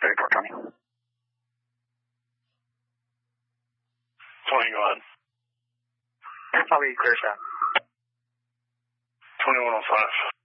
34, Tony. 20, go ahead. Probably clear shot. 2105.